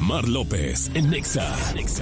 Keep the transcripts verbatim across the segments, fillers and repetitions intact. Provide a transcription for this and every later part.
Mar López en Nexa. Nexa.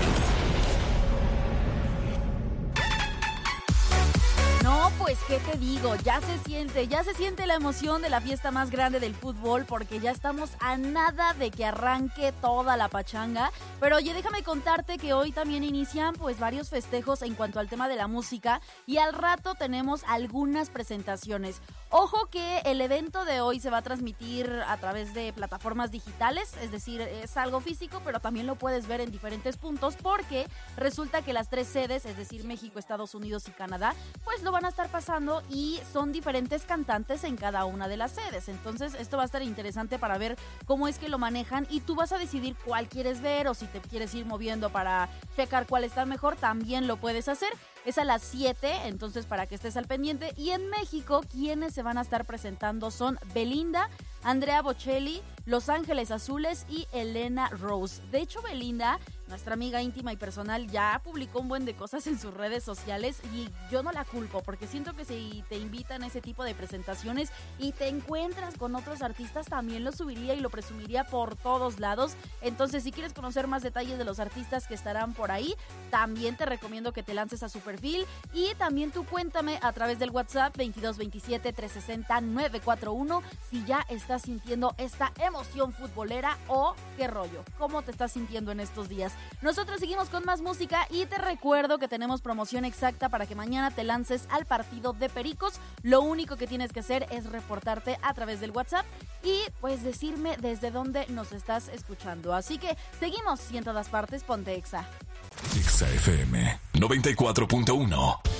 No, pues, ¿qué te digo? Ya se siente, ya se siente la emoción de la fiesta más grande del fútbol porque ya estamos a nada de que arranque toda la pachanga. Pero oye, déjame contarte que hoy también inician pues varios festejos en cuanto al tema de la música y al rato tenemos algunas presentaciones. Ojo que el evento de hoy se va a transmitir a través de plataformas digitales, es decir, es algo físico, pero también lo puedes ver en diferentes puntos porque resulta que las tres sedes, es decir, México, Estados Unidos y Canadá, pues lo van a estar pasando y son diferentes cantantes en cada una de las sedes. Entonces esto va a estar interesante para ver cómo es que lo manejan y tú vas a decidir cuál quieres ver o si te quieres ir moviendo para checar cuál está mejor, también lo puedes hacer. Es a las siete, entonces para que estés al pendiente. Y en México, quienes se van a estar presentando son Belinda, Andrea Bocelli, Los Ángeles Azules y Elena Rose. De hecho, Belinda, nuestra amiga íntima y personal, ya publicó un buen de cosas en sus redes sociales y yo no la culpo porque siento que si te invitan a ese tipo de presentaciones y te encuentras con otros artistas, también lo subiría y lo presumiría por todos lados. Entonces, si quieres conocer más detalles de los artistas que estarán por ahí, también te recomiendo que te lances a su perfil y también tú cuéntame a través del WhatsApp veintidós veintisiete trescientos sesenta novecientos cuarenta y uno si ya estás sintiendo esta emoción futbolera o qué rollo, cómo te estás sintiendo en estos días. Nosotros seguimos con más música y te recuerdo que tenemos promoción exacta para que mañana te lances al partido de Pericos. Lo único que tienes que hacer es reportarte a través del WhatsApp y pues decirme desde dónde nos estás escuchando. Así que seguimos y en todas partes ponte Exa. Exa F M noventa y cuatro punto uno.